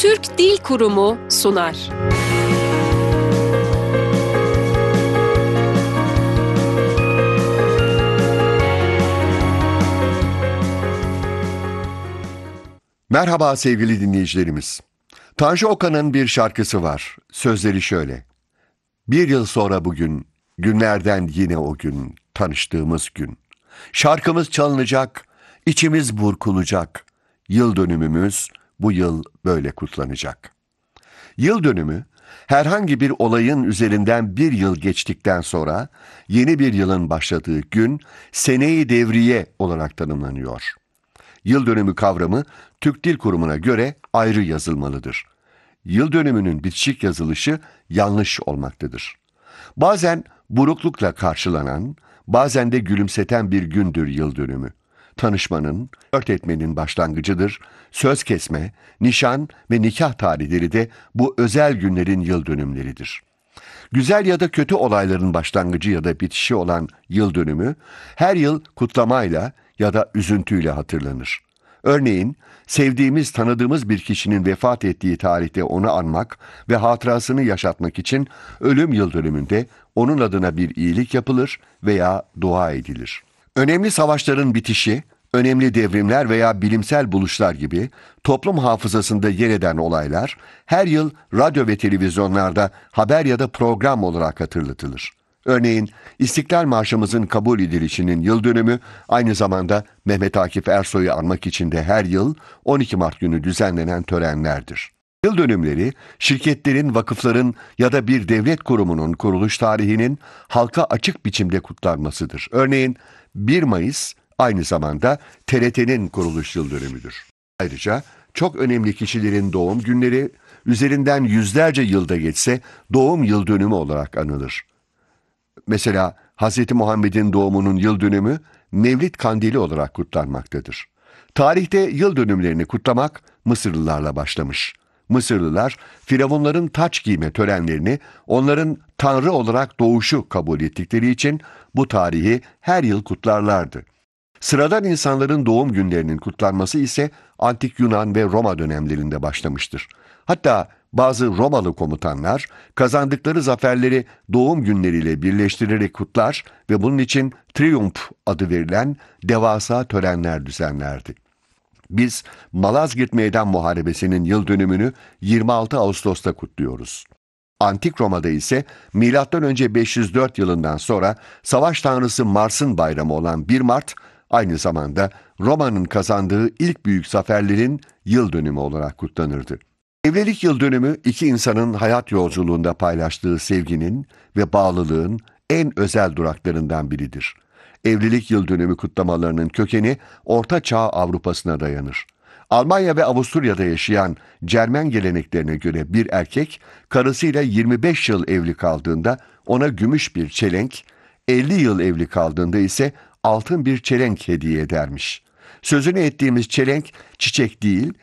Türk Dil Kurumu sunar. Merhaba sevgili dinleyicilerimiz. Tanju Okan'ın bir şarkısı var. Sözleri şöyle. Bir yıl sonra bugün, günlerden yine o gün, tanıştığımız gün. Şarkımız çalınacak, içimiz burkulacak. Yıl dönümümüz bu yıl böyle kutlanacak. Yıl dönümü, herhangi bir olayın üzerinden bir yıl geçtikten sonra yeni bir yılın başladığı gün, sene-i devriye olarak tanımlanıyor. Yıl dönümü kavramı Türk Dil Kurumu'na göre ayrı yazılmalıdır. Yıl dönümünün bitişik yazılışı yanlış olmaktadır. Bazen buruklukla karşılanan, bazen de gülümseten bir gündür yıl dönümü. Tanışmanın, flört etmenin başlangıcıdır. Söz kesme, nişan ve nikah tarihleri de bu özel günlerin yıl dönümleridir. Güzel ya da kötü olayların başlangıcı ya da bitişi olan yıl dönümü her yıl kutlamayla ya da üzüntüyle hatırlanır. Örneğin sevdiğimiz, tanıdığımız bir kişinin vefat ettiği tarihte onu anmak ve hatırasını yaşatmak için ölüm yıl dönümünde onun adına bir iyilik yapılır veya dua edilir. Önemli savaşların bitişi, önemli devrimler veya bilimsel buluşlar gibi toplum hafızasında yer eden olaylar her yıl radyo ve televizyonlarda haber ya da program olarak hatırlatılır. Örneğin İstiklal Marşımızın kabul edilişinin yıl dönümü aynı zamanda Mehmet Akif Ersoy'u anmak için de her yıl 12 Mart günü düzenlenen törenlerdir. Yıl dönümleri, şirketlerin, vakıfların ya da bir devlet kurumunun kuruluş tarihinin halka açık biçimde kutlanmasıdır. Örneğin 1 Mayıs aynı zamanda TRT'nin kuruluş yıl dönümüdür. Ayrıca çok önemli kişilerin doğum günleri üzerinden yüzlerce yılda geçse doğum yıl dönümü olarak anılır. Mesela Hz. Muhammed'in doğumunun yıl dönümü Mevlid Kandili olarak kutlanmaktadır. Tarihte yıl dönümlerini kutlamak Mısırlılarla başlamış. Mısırlılar, firavunların taç giyme törenlerini onların tanrı olarak doğuşu kabul ettikleri için bu tarihi her yıl kutlarlardı. Sıradan insanların doğum günlerinin kutlanması ise Antik Yunan ve Roma dönemlerinde başlamıştır. Hatta bazı Romalı komutanlar kazandıkları zaferleri doğum günleriyle birleştirerek kutlar ve bunun için Triumf adı verilen devasa törenler düzenlerdi. Biz Malazgirt Meydan Muharebesi'nin yıl dönümünü 26 Ağustos'ta kutluyoruz. Antik Roma'da ise M.Ö. 504 yılından sonra savaş tanrısı Mars'ın bayramı olan 1 Mart, aynı zamanda Roma'nın kazandığı ilk büyük zaferlerin yıl dönümü olarak kutlanırdı. Evlilik yıl dönümü iki insanın hayat yolculuğunda paylaştığı sevginin ve bağlılığın en özel duraklarından biridir. Evlilik yıl dönümü kutlamalarının kökeni Orta Çağ Avrupa'sına dayanır. Almanya ve Avusturya'da yaşayan Cermen geleneklerine göre bir erkek karısıyla 25 yıl evli kaldığında ona gümüş bir çelenk, 50 yıl evli kaldığında ise altın bir çelenk hediye edermiş. Sözünü ettiğimiz çelenk çiçek değil,